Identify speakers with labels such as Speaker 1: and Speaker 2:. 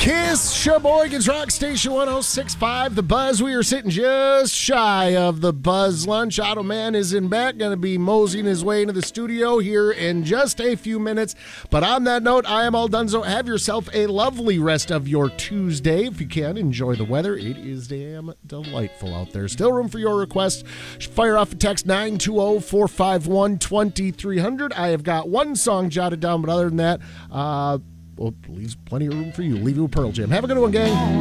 Speaker 1: Kiss Sheboygan's Rock Station 106.5, The Buzz. We are sitting just shy of the Buzz Lunch. Otto Man is in back, going to be moseying his way into the studio here in just a few minutes. But on that note, I am all done. So have yourself a lovely rest of your Tuesday. If you can, enjoy the weather. It is damn delightful out there. Still room for your requests. Fire off a text 920-451-2300. I have got one song jotted down, but other than that, well, leaves plenty of room for you. Leave you with Pearl Jam. Have a good one, gang.